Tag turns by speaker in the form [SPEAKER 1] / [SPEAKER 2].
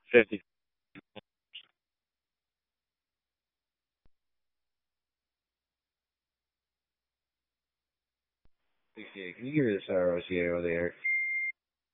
[SPEAKER 1] 50. 68. Can you hear this ROCA over there?